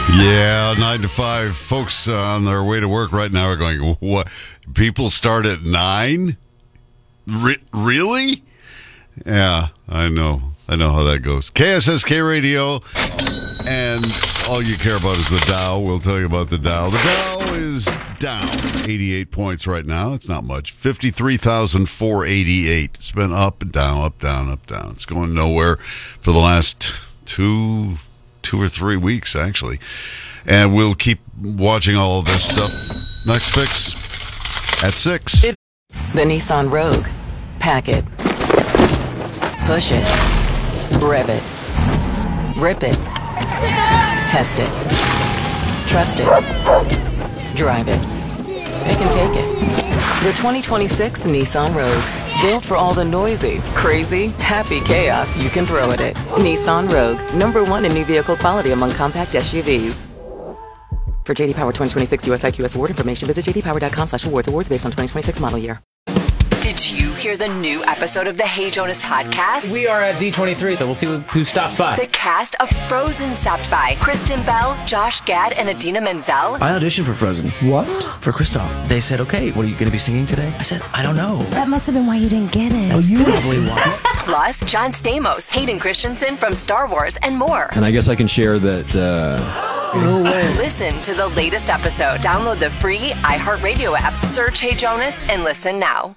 Yeah, 9 to 5. Folks on their way to work right now are going, what? People start at 9? Really? Yeah, I know how that goes. KSSK Radio, and all you care about is the Dow. We'll tell you about the Dow. The Dow is down 88 points right now. It's not much. 53,488. It's been up and down, up, down, up, down. It's going nowhere for the last two or 3 weeks, actually. And we'll keep watching all of this stuff. Next fix at 6. The Nissan Rogue. Pack it. Push it. Rev it. Rip it. Test it. Trust it. Drive it. Pick and take it. The 2026 Nissan Rogue. Built for all the noisy, crazy, happy chaos you can throw at it. Nissan Rogue. #1 in new vehicle quality among compact SUVs. For JD Power 2026 US IQS award information, visit jdpower.com/awards. Awards based on 2026 model year. Did you hear the new episode of the Hey Jonas podcast? We are at D23, so we'll see who stops by. The cast of Frozen stopped by. Kristen Bell, Josh Gad, and Idina Menzel. I auditioned for Frozen. What? For Kristoff. They said, okay, what are you going to be singing today? I said, I don't know. That must have been why you didn't get it. That's probably why. Plus, John Stamos, Hayden Christensen from Star Wars, and more. And I guess I can share that... No way. Listen to the latest episode. Download the free iHeartRadio app. Search Hey Jonas and listen now.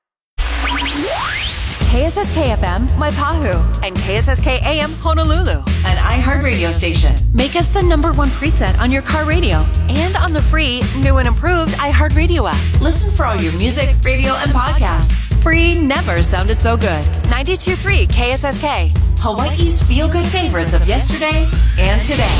KSSK-FM, Waipahu, and KSSK-AM, Honolulu, an iHeartRadio station. Make us the #1 preset on your car radio and on the free, new and improved iHeartRadio app. Listen for all your music, radio, and podcasts. Free never sounded so good. 92.3 KSSK, Hawaii's feel-good favorites of yesterday and today.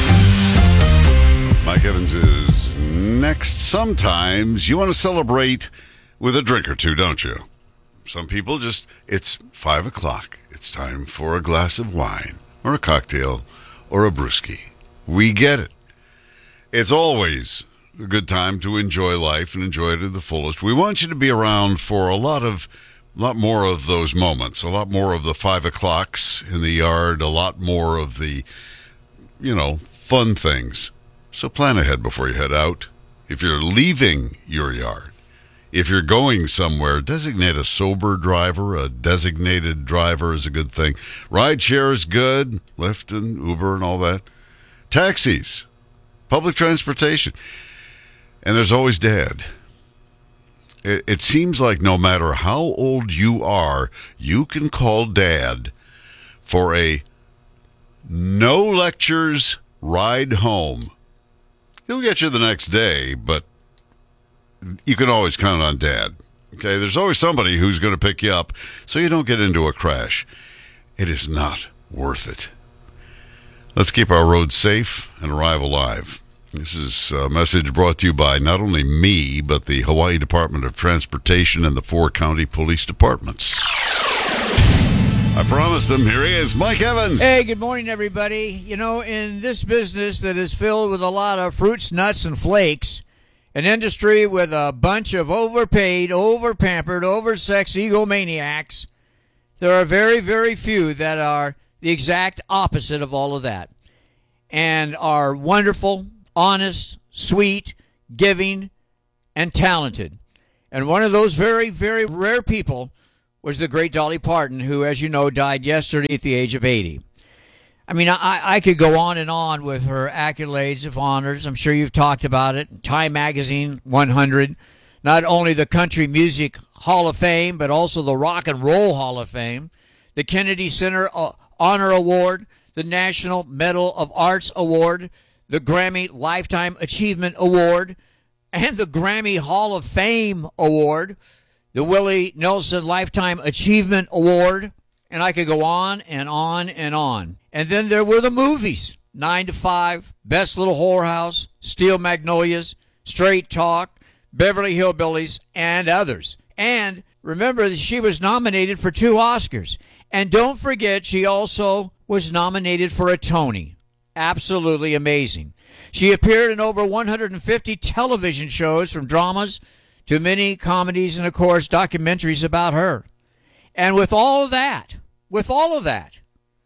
Mike Evans is next. Sometimes you want to celebrate with a drink or two, don't you? Some people it's 5 o'clock. It's time for a glass of wine or a cocktail or a brewski. We get it. It's always a good time to enjoy life and enjoy it to the fullest. We want you to be around for a lot more of those moments, a lot more of the 5 o'clocks in the yard, a lot more of the, fun things. So plan ahead before you head out. If you're leaving your yard, if you're going somewhere, designate a sober driver. A designated driver is a good thing. Rideshare is good. Lyft and Uber and all that. Taxis. Public transportation. And there's always Dad. It seems like no matter how old you are, you can call Dad for a no lectures ride home. He'll get you the next day, but you can always count on Dad. Okay, there's always somebody who's going to pick you up so you don't get into a crash. It is not worth it. Let's keep our roads safe and arrive alive. This is a message brought to you by not only me, but the Hawaii Department of Transportation and the 4 county police departments. I promised him. Here he is, Mike Evans. Hey, good morning, everybody. In this business that is filled with a lot of fruits, nuts, and flakes, an industry with a bunch of overpaid, overpampered, oversexed egomaniacs, there are very, very few that are the exact opposite of all of that and are wonderful, honest, sweet, giving, and talented. And one of those very, very rare people was the great Dolly Parton, who, as you know, died yesterday at the age of 80. I mean, I could go on and on with her accolades of honors. I'm sure you've talked about it. Time Magazine 100, not only the Country Music Hall of Fame, but also the Rock and Roll Hall of Fame, the Kennedy Center Honor Award, the National Medal of Arts Award, the Grammy Lifetime Achievement Award, and the Grammy Hall of Fame Award, the Willie Nelson Lifetime Achievement Award, and I could go on and on and on. And then there were the movies, 9 to 5, Best Little Whorehouse, Steel Magnolias, Straight Talk, Beverly Hillbillies, and others. And remember that she was nominated for 2 Oscars. And don't forget, she also was nominated for a Tony. Absolutely amazing. She appeared in over 150 television shows, from dramas to many comedies and, of course, documentaries about her. And with all of that,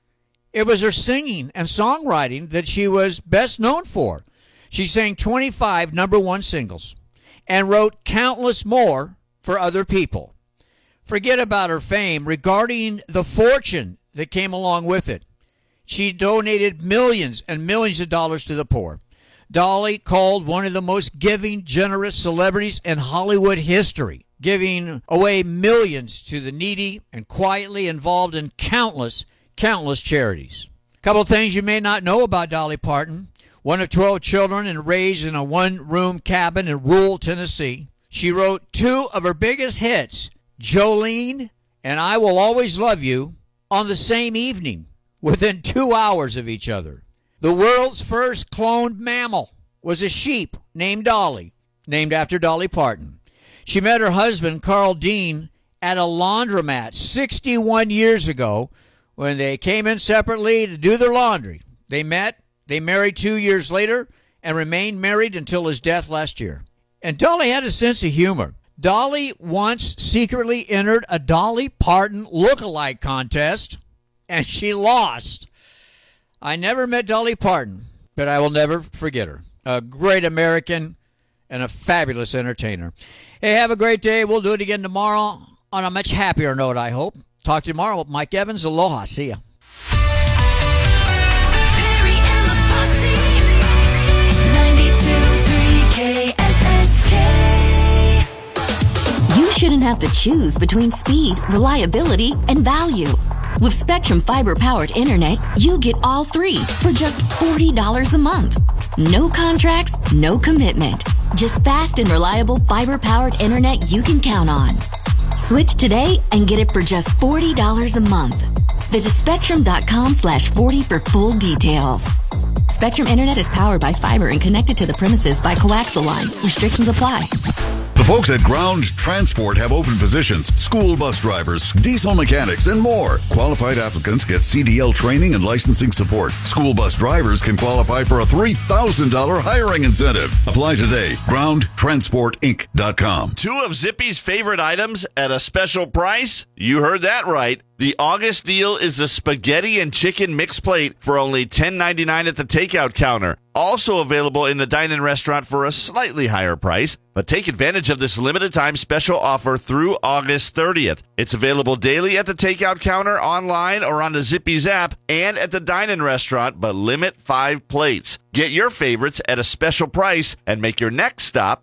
It was her singing and songwriting that she was best known for. She sang 25 number one singles and wrote countless more for other people. Forget about her fame regarding the fortune that came along with it. She donated millions and millions of dollars to the poor. Dolly called one of the most giving, generous celebrities in Hollywood history, giving away millions to the needy and quietly involved in countless charities. A couple of things you may not know about Dolly Parton. One of 12 children and raised in a one-room cabin in rural Tennessee. She wrote two of her biggest hits, Jolene and I Will Always Love You, on the same evening, within 2 hours of each other. The world's first cloned mammal was a sheep named Dolly, named after Dolly Parton. She met her husband, Carl Dean, at a laundromat 61 years ago when they came in separately to do their laundry. They met, they married 2 years later, and remained married until his death last year. And Dolly had a sense of humor. Dolly once secretly entered a Dolly Parton look-alike contest, and she lost. I never met Dolly Parton, but I will never forget her. A great American and a fabulous entertainer. Hey, have a great day. We'll do it again tomorrow on a much happier note, I hope. Talk to you tomorrow with Mike Evans. Aloha. See ya. Perry and the Posse, 92.3 KSSK. You shouldn't have to choose between speed, reliability, and value. With Spectrum fiber-powered internet, you get all three for just $40 a month. No contracts, no commitment. Just fast and reliable fiber-powered internet you can count on. Switch today and get it for just $40 a month. Visit Spectrum.com/40 for full details. Spectrum Internet is powered by fiber and connected to the premises by coaxial lines. Restrictions apply. The folks at Ground Transport have open positions, school bus drivers, diesel mechanics, and more. Qualified applicants get CDL training and licensing support. School bus drivers can qualify for a $3,000 hiring incentive. Apply today. GroundTransportInc.com. Two of Zippy's favorite items at a special price? You heard that right. The August deal is the spaghetti and chicken mixed plate for only $10.99 at the takeout counter. Also available in the dine-in restaurant for a slightly higher price. But take advantage of this limited time special offer through August 30th. It's available daily at the takeout counter, online, or on the Zippy's app, and at the dine-in restaurant, but limit 5 plates. Get your favorites at a special price and make your next stop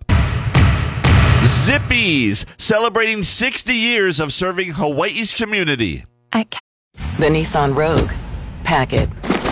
Zippy's, celebrating 60 years of serving Hawaii's community. The Nissan Rogue. Pack it.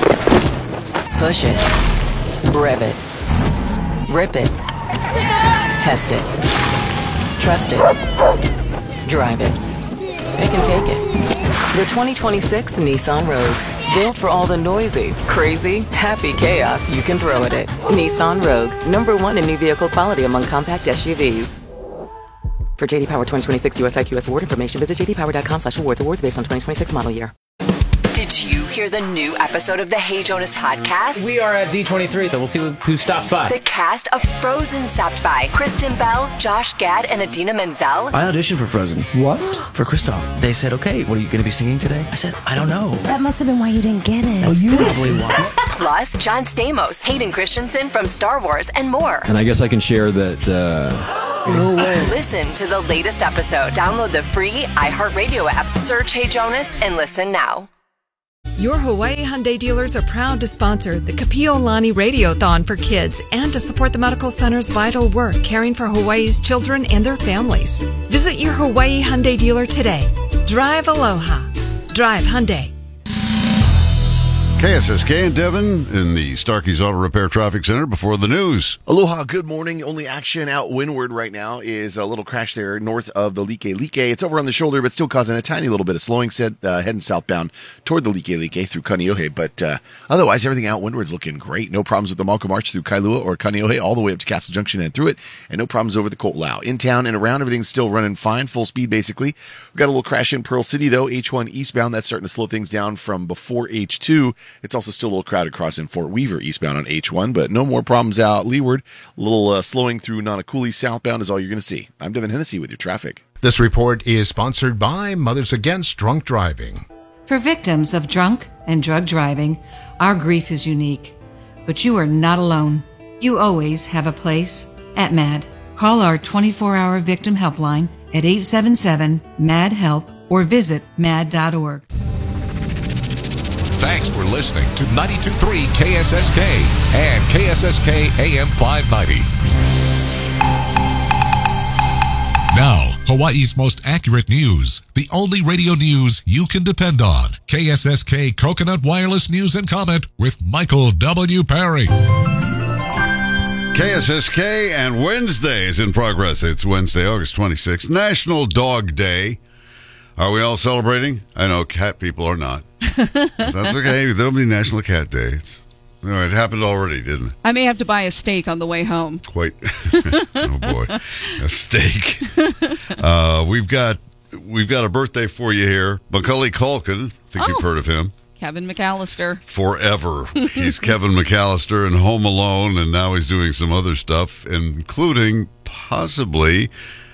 Push it. Rev it. Rip it. Test it. Trust it. Drive it. It can take it. The 2026 Nissan Rogue. Built for all the noisy, crazy, happy chaos you can throw at it. Nissan Rogue. #1 in new vehicle quality among compact SUVs. For JD Power 2026 US IQS award information, visit jdpower.com/awards. Awards based on 2026 model year. Did you hear the new episode of the Hey Jonas podcast? We are at D23, so we'll see who stops by. The cast of Frozen stopped by. Kristen Bell, Josh Gad, and Idina Menzel. I auditioned for Frozen. What? For Kristoff. They said, okay, what are you going to be singing today? I said, I don't know. That must have been why you didn't get it. That's probably why. Plus, John Stamos, Hayden Christensen from Star Wars, and more. And I guess I can share that... No way. Listen to the latest episode. Download the free iHeartRadio app. Search Hey Jonas and listen now. Your Hawaii Hyundai dealers are proud to sponsor the Kapiolani Radiothon for kids and to support the Medical Center's vital work caring for Hawaii's children and their families. Visit your Hawaii Hyundai dealer today. Drive Aloha. Drive Hyundai. KSSK and Devin in the Starkey's Auto Repair Traffic Center before the news. Aloha, good morning. Only action out windward right now is a little crash there north of the Like. It's over on the shoulder, but still causing a tiny little bit of slowing, heading southbound toward the Like through Kaneohe. But otherwise, everything out windward is looking great. No problems with the Malco March through Kailua or Kaneohe all the way up to Castle Junction and through it. And no problems over the Ko'olau. In town and around, everything's still running fine, full speed basically. We've got a little crash in Pearl City, though. H1 eastbound, that's starting to slow things down from before H2. It's also still a little crowded crossing Fort Weaver eastbound on H1, but no more problems out leeward. A little slowing through Nanakuli southbound is all you're going to see. I'm Devin Hennessy with your traffic. This report is sponsored by Mothers Against Drunk Driving. For victims of drunk and drug driving, our grief is unique. But you are not alone. You always have a place at MAD. Call our 24-hour victim helpline at 877-MAD-HELP or visit mad.org. Thanks for listening to 92.3 KSSK and KSSK AM 590. Now, Hawaii's most accurate news. The only radio news you can depend on. KSSK Coconut Wireless News and Comment with Michael W. Perry. KSSK and Wednesday is in progress. It's Wednesday, August 26th, National Dog Day. Are we all celebrating? I know cat people are not. That's okay. There'll be National Cat Day. It happened already, didn't it? I may have to buy a steak on the way home. Quite. Oh, boy. A steak. We've got a birthday for you here. Macaulay Culkin. I think you've heard of him. Kevin McAllister. Forever. He's Kevin McAllister in Home Alone, and now he's doing some other stuff, including possibly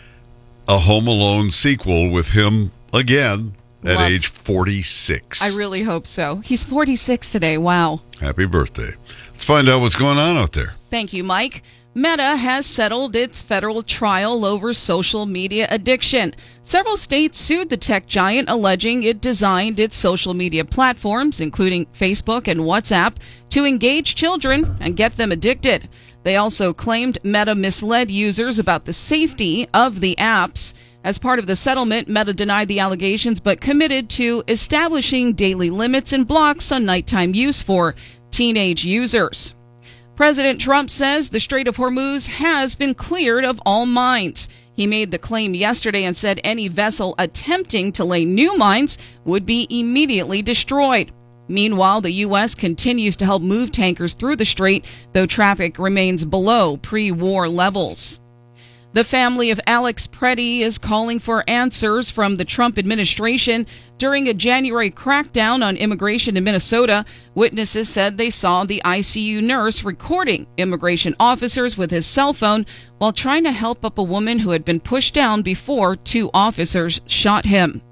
a Home Alone sequel with him again at age 46. I really hope so. He's 46 today. Wow. Happy birthday. Let's find out what's going on out there. Thank you, Mike. Meta has settled its federal trial over social media addiction. Several states sued the tech giant, alleging it designed its social media platforms, including Facebook and WhatsApp, to engage children and get them addicted. They also claimed Meta misled users about the safety of the apps. As part of the settlement, Meta denied the allegations but committed to establishing daily limits and blocks on nighttime use for teenage users. President Trump says the Strait of Hormuz has been cleared of all mines. He made the claim yesterday and said any vessel attempting to lay new mines would be immediately destroyed. Meanwhile, the U.S. continues to help move tankers through the strait, though traffic remains below pre-war levels. The family of Alex Preddy is calling for answers from the Trump administration. During a January crackdown on immigration in Minnesota, witnesses said they saw the ICU nurse recording immigration officers with his cell phone while trying to help up a woman who had been pushed down before 2 officers shot him.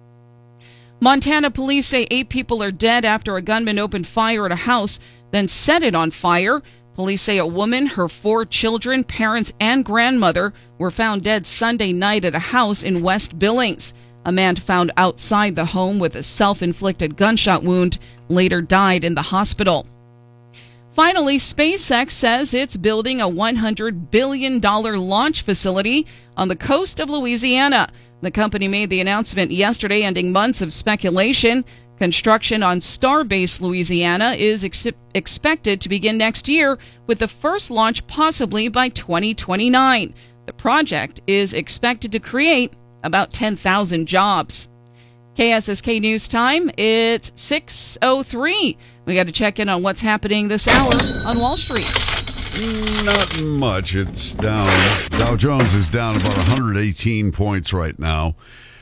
Montana police say 8 people are dead after a gunman opened fire at a house, then set it on fire. Police say a woman, her 4 children, parents, and grandmother were found dead Sunday night at a house in West Billings. A man found outside the home with a self-inflicted gunshot wound later died in the hospital. Finally, SpaceX says it's building a $100 billion launch facility on the coast of Louisiana. The company made the announcement yesterday, ending months of speculation. Construction on Starbase, Louisiana is expected to begin next year, with the first launch possibly by 2029. The project is expected to create about 10,000 jobs. KSSK News Time, it's 6:03. We got to check in on what's happening this hour on Wall Street. Not much. It's down. Dow Jones is down about 118 points right now.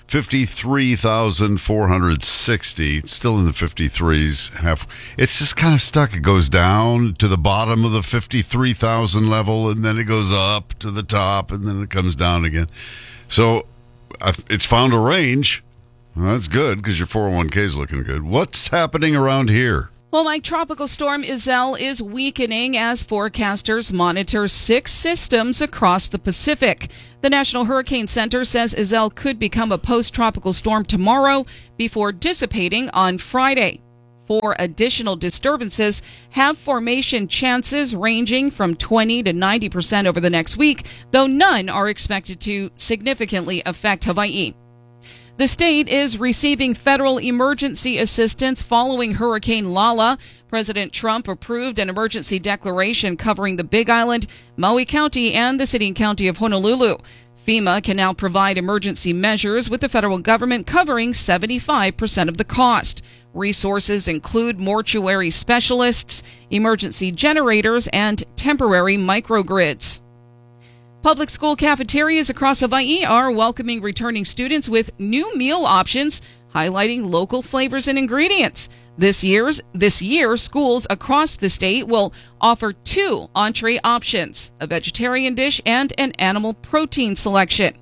53,460. It's still in the 53s. It's just kind of stuck. It goes down to the bottom of the 53,000 level, and then it goes up to the top, and then it comes down again. So it's found a range. Well, that's good because your 401k is looking good. What's happening around here? Well, Mike, Tropical Storm Iselle is weakening as forecasters monitor 6 systems across the Pacific. The National Hurricane Center says Iselle could become a post-tropical storm tomorrow before dissipating on Friday. 4 additional disturbances have formation chances ranging from 20 to 90% over the next week, though none are expected to significantly affect Hawaii. The state is receiving federal emergency assistance following Hurricane Lala. President Trump approved an emergency declaration covering the Big Island, Maui County, and the city and county of Honolulu. FEMA can now provide emergency measures, with the federal government covering 75% of the cost. Resources include mortuary specialists, emergency generators, and temporary microgrids. Public school cafeterias across Hawaii are welcoming returning students with new meal options, highlighting local flavors and ingredients. This year, schools across the state will offer 2 entree options, a vegetarian dish and an animal protein selection.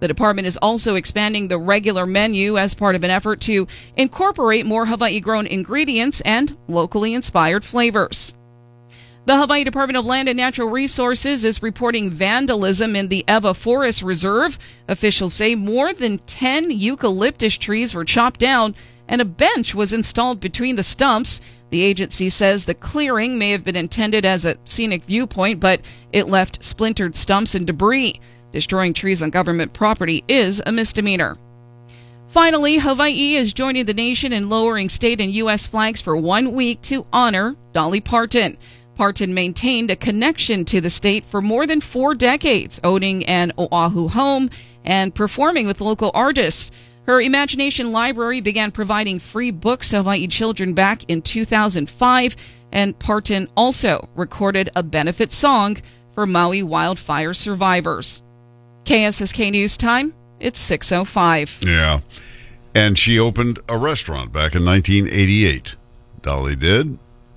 The department is also expanding the regular menu as part of an effort to incorporate more Hawaii-grown ingredients and locally inspired flavors. The Hawaii Department of Land and Natural Resources is reporting vandalism in the Ewa Forest Reserve. Officials say more than 10 eucalyptus trees were chopped down and a bench was installed between the stumps. The agency says the clearing may have been intended as a scenic viewpoint, but it left splintered stumps and debris. Destroying trees on government property is a misdemeanor. Finally, Hawaii is joining the nation in lowering state and U.S. flags for 1 week to honor Dolly Parton. Parton maintained a connection to the state for more than 4 decades, owning an Oahu home and performing with local artists. Her Imagination Library began providing free books to Hawaii children back in 2005, and Parton also recorded a benefit song for Maui wildfire survivors. KSSK News Time, it's 6:05. Yeah. And she opened a restaurant back in 1988. Dolly did.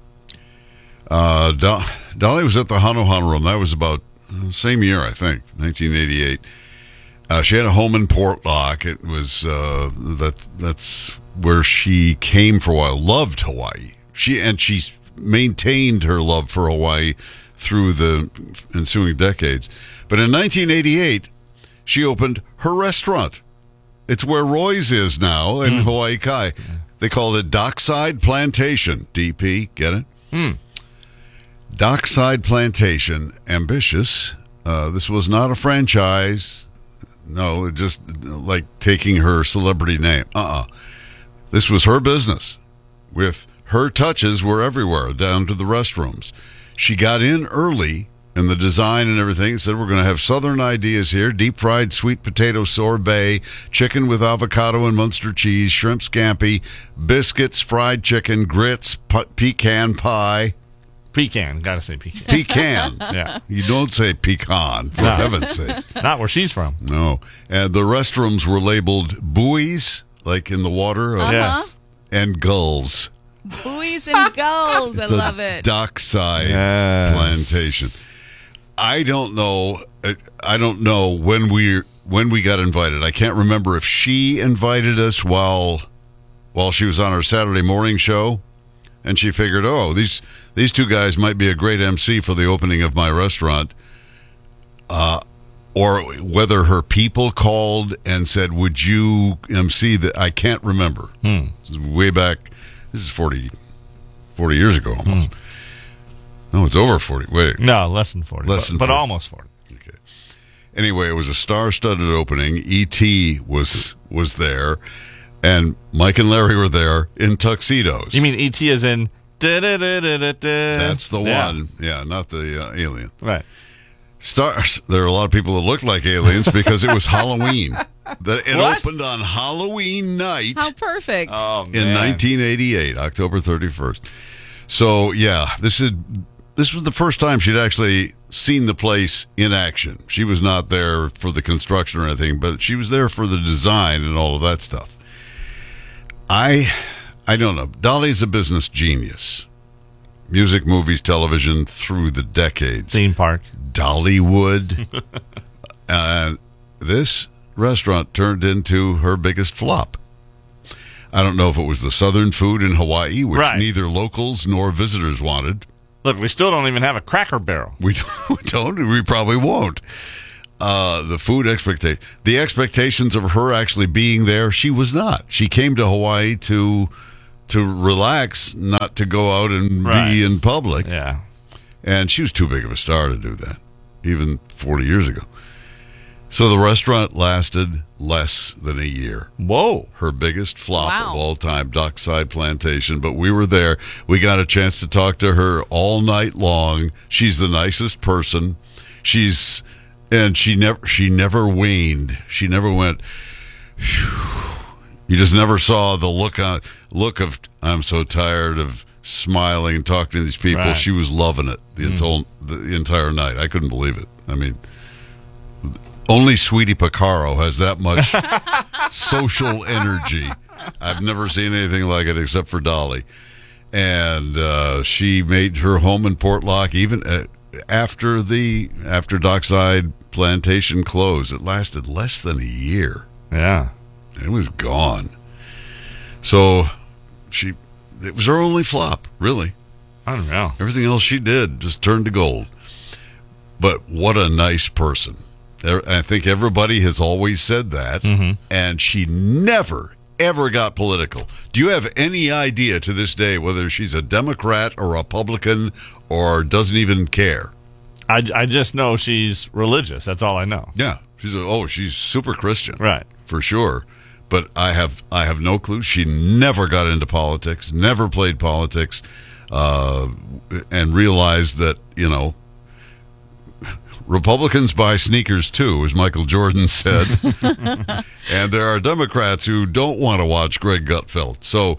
Dolly was at the Hanohano Room. That was about the same year, I think, 1988. She had a home in Portlock. It was that's where she came for a while. Loved Hawaii. She maintained her love for Hawaii through the ensuing decades. But in 1988, she opened her restaurant. It's where Roy's is now in Hawaii Kai. They called it Dockside Plantation. DP, get it? Dockside Plantation, ambitious. This was not a franchise. No, just like taking her celebrity name. This was her business. With her touches were everywhere, down to the restrooms. She got in early in the design and everything. Said, we're going to have southern ideas here. Deep fried sweet potato sorbet, chicken with avocado and Munster cheese, shrimp scampi, biscuits, fried chicken, grits, pecan pie. Pecan, gotta say pecan. Pecan. Yeah. You don't say pecan, for heaven's sake. Not where she's from. No. And the restrooms were labeled buoys, like in the water. Yes. And gulls. Buoys and gulls. I love it. Dockside plantation. I don't know when we got invited. I can't remember if she invited us while she was on her Saturday morning show, and she figured, these two guys might be a great MC for the opening of my restaurant, or whether her people called and said, would you MC that? I can't remember. This is way back. This is 40 years ago almost. No, it's over 40. Wait. No, less than 40. But almost 40. Okay. Anyway, it was a star-studded opening. E.T. was there, and Mike and Larry were there in tuxedos. You mean E.T. as in... That's the one. Yeah, not the alien. Right. Stars. There are a lot of people that look like aliens because it was Halloween. It opened on Halloween night. How perfect. Oh, man. In 1988, October 31st. So, yeah, this was the first time she'd actually seen the place in action. She was not there for the construction or anything, but she was there for the design and all of that stuff. I don't know. Dolly's a business genius. Music, movies, television, through the decades. Theme park. Dollywood. This restaurant turned into her biggest flop. I don't know if it was the southern food in Hawaii, which neither locals nor visitors wanted. Look, we still don't even have a Cracker Barrel. We don't. We probably won't. The food expectation. The expectations of her actually being there, she was not. She came to Hawaii to relax, not to go out and be in public. Yeah. And she was too big of a star to do that, even 40 years ago. So the restaurant lasted less than a year. Whoa. Her biggest flop of all time, Dockside Plantation. But we were there. We got a chance to talk to her all night long. She's the nicest person. She never waned. She never went, phew. You just never saw the look of, I'm so tired of smiling and talking to these people. Right. She was loving it the entire night. I couldn't believe it. I mean, only Sweetie Picaro has that much social energy. I've never seen anything like it except for Dolly. And she made her home in Portlock. Even after Dockside Plantation closed. It lasted less than a year. Yeah. It was gone. So it was her only flop, really. I don't know. Everything else she did just turned to gold. But what a nice person. I think everybody has always said that. Mm-hmm. And she never, ever got political. Do you have any idea to this day whether she's a Democrat or Republican or doesn't even care? I just know she's religious. That's all I know. Yeah. She's super Christian. Right. For sure. But I have no clue. She never got into politics, never played politics, and realized that, Republicans buy sneakers too, as Michael Jordan said. And there are Democrats who don't want to watch Greg Gutfeld. So,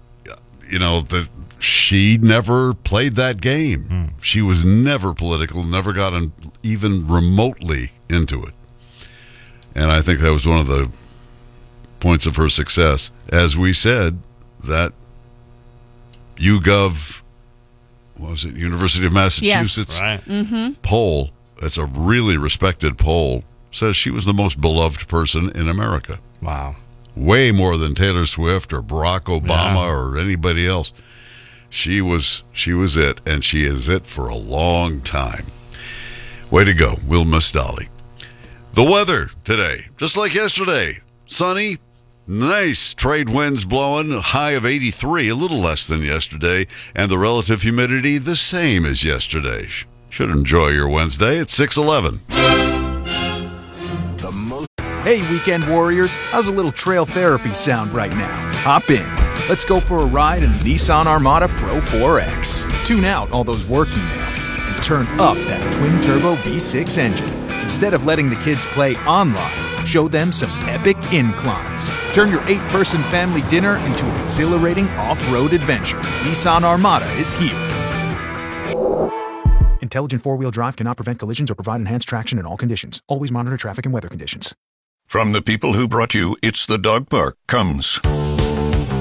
she never played that game. She was never political, never got even remotely into it. And I think that was one of the points of her success. As we said, that YouGov, what was it, University of Massachusetts poll, that's a really respected poll, says she was the most beloved person in America. Wow. Way more than Taylor Swift or Barack Obama or anybody else. She was it, and she is it for a long time. Way to go. We'll miss Dolly. The weather today, just like yesterday, sunny, nice trade winds blowing, a high of 83, a little less than yesterday, and the relative humidity the same as yesterday. Should enjoy your Wednesday at 6:11. Hey, weekend warriors, how's a little trail therapy sound right now? Hop in. Let's go for a ride in the Nissan Armada Pro 4X. Tune out all those work emails and turn up that twin-turbo V6 engine. Instead of letting the kids play online, show them some epic inclines. Turn your 8-person family dinner into an exhilarating off-road adventure. Nissan Armada is here. Intelligent four-wheel drive cannot prevent collisions or provide enhanced traction in all conditions. Always monitor traffic and weather conditions. From the people who brought you It's the Dog Park comes